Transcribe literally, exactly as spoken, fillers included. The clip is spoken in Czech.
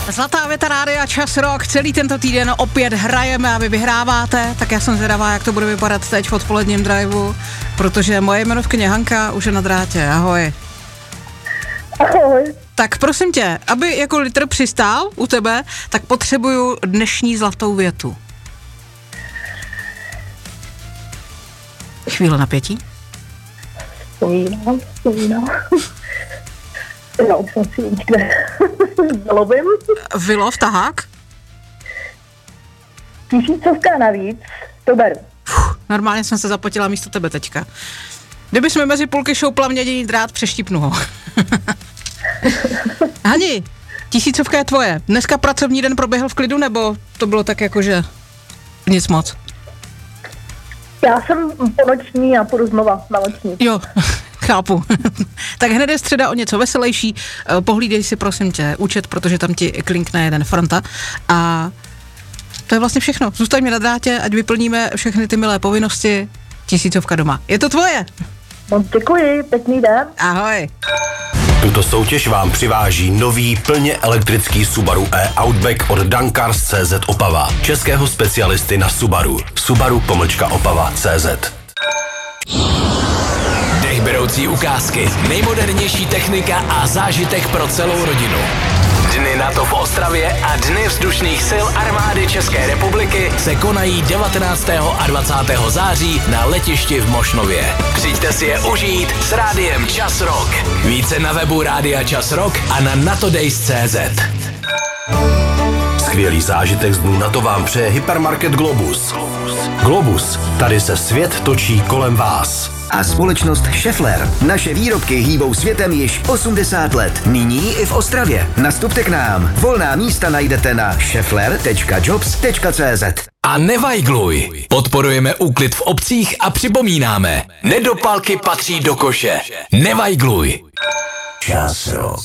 Zlatá věta rádia Čas Rock, celý tento týden opět hrajeme a vy vyhráváte, tak já jsem zvědavá, jak to bude vypadat teď v odpoledním driveu, protože moje jmenovkyně Hanka už je na drátě, ahoj. Ahoj. Tak prosím tě, aby jako litr přistál u tebe, tak potřebuju dnešní zlatou větu. Chvíle napětí. Vzpomínám, vzpomínám. Já už jsem si někde zalovím. Vylov, tahák? Tisícovka navíc, to beru. Fuh, normálně jsem se zapotila místo tebe teďka. Kdyby jsme mezi půlky šoupla měděný drát, přeštipnu ho. Hani, tisícovka je tvoje. Dneska pracovní den proběhl v klidu, nebo to bylo tak jako, že nic moc? Já jsem ponoční a půjdu znova na noční. Jo, chápu. Tak hned je středa o něco veselější. Pohlídej si prosím tě účet, protože tam ti klinkne jeden franta. A to je vlastně všechno. Zůstaň mi na drátě, ať vyplníme všechny ty milé povinnosti. Tisícovka doma. Je to tvoje? No, děkuji, pěkný den. Ahoj. Tuto soutěž vám přiváží nový plně elektrický Subaru e-Outback od Dankars tečka cé zet Opava, českého specialisty na Subaru. Subaru pomlčka Opava tečka cé zet. Dechberoucí ukázky, nejmodernější technika a zážitek pro celou rodinu. Dny NATO v Ostravě a Dny vzdušných sil armády České republiky se konají devatenáctého a dvacátého září na letišti v Mošnově. Přijďte si je užít s rádiem Čas Rock. Více na webu Rádia Čas Rock a na natodays tečka cé zet. Skvělý zážitek z dnů NATO vám přeje hypermarket Globus. Globus, tady se svět točí kolem vás. A společnost Schaeffler. Naše výrobky hýbou světem již osmdesát let. Nyní i v Ostravě. Nastupte k nám. Volná místa najdete na schaeffler tečka jobs tečka cé zet. A nevajgluj. Podporujeme úklid v obcích a připomínáme, nedopalky patří do koše. Nevajgluj. Čas Rock.